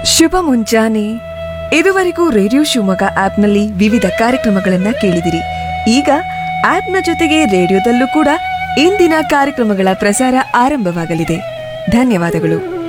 ಶುಭ ಮುಂಜಾನೆ. ಇದುವರೆಗೂ ರೇಡಿಯೋ ಶಿವಮೊಗ್ಗ ಆಪ್ನಲ್ಲಿ ವಿವಿಧ ಕಾರ್ಯಕ್ರಮಗಳನ್ನ ಕೇಳಿದಿರಿ. ಈಗ ಆಪ್ನ ಜೊತೆಗೆ ರೇಡಿಯೋದಲ್ಲೂ ಕೂಡ ಇಂದಿನ ಕಾರ್ಯಕ್ರಮಗಳ ಪ್ರಸಾರ ಆರಂಭವಾಗಲಿದೆ. ಧನ್ಯವಾದಗಳು.